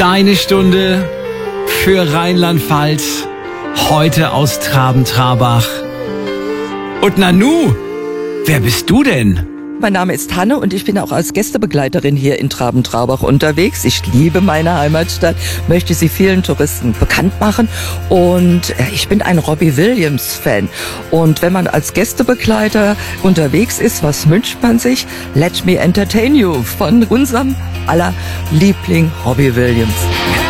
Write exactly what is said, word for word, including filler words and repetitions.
Deine Stunde für Rheinland-Pfalz, heute aus Traben-Trarbach. Und Nanu, wer bist du denn? Mein Name ist Hanne und ich bin auch als Gästebegleiterin hier in Traben-Trarbach unterwegs. Ich liebe meine Heimatstadt, möchte sie vielen Touristen bekannt machen und ich bin ein Robbie Williams-Fan. Und wenn man als Gästebegleiter unterwegs ist, was wünscht man sich? Let me entertain you von unserem aller Liebling Robbie Williams.